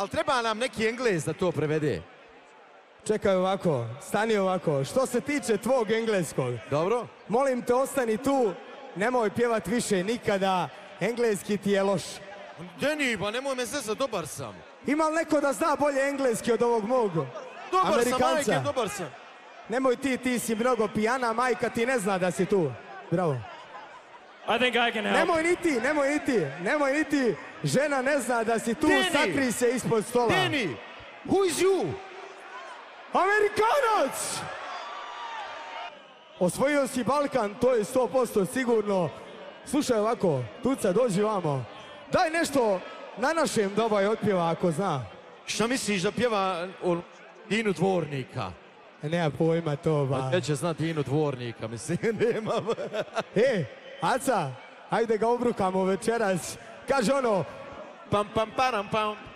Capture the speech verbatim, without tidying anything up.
ali treba nam neki Englez da to prevede. Čekaj ovako, stani ovako. Što se tiče tvog engleskog, Dobro? molim te ostani tu, nemoj pjevat više nikada, engleski ti je loš. Deni, pa nemoj me zezat, dobar sam. Ima li neko da zna bolje engleski od ovog mog Dobar Amerikanca? sam, majke, dobar sam. Nemoj ti, ti si mnogo pijana, majka ti ne zna da si tu. Bravo. I think I can help. Nemoj ni ti, nemoj ni ti, nemoj ni ti. Žena ne zna da si tu, Deni! sakri se ispod stola. Deni, who is you? Amerikanac! Osvojio si Balkan, to je sto posto sigurno. Slušaj ovako, Tuca, dođi vamo. Daj nešto na našem da ovaj otpjeva ako zna. Šta misliš da pjeva o Inu Dvornika? Nema pojma to, ba. Gdje će znati Inu Dvornika, mislim, nemam. E, Aca, hajde ga obrukamo večeras. Kaže ono, Pam, pam, param, pam.